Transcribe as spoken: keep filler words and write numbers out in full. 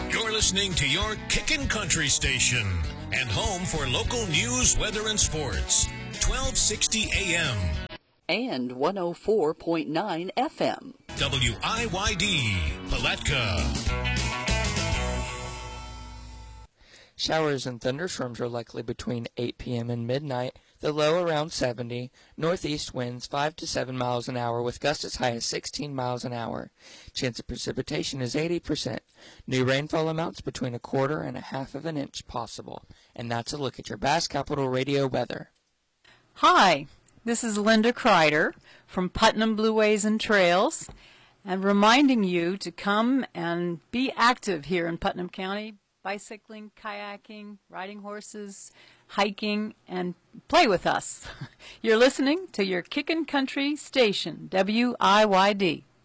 You're listening to your Kickin' Country station and home for local news, weather, and sports. twelve sixty A M. And one oh four point nine F M. W I Y D, Palatka. Showers and thunderstorms are likely between eight p m and midnight. The low around seventy. Northeast winds five to seven miles an hour with gusts as high as sixteen miles an hour. Chance of precipitation is eighty percent. New rainfall amounts between a quarter and a half of an inch possible. And that's a look at your Bass Capital Radio weather. Hi, this is Linda Kreider from Putnam Blueways and Trails, and reminding you to come and be active here in Putnam County, bicycling, kayaking, riding horses, hiking, and play with us. You're listening to your Kickin' Country station, W I Y D.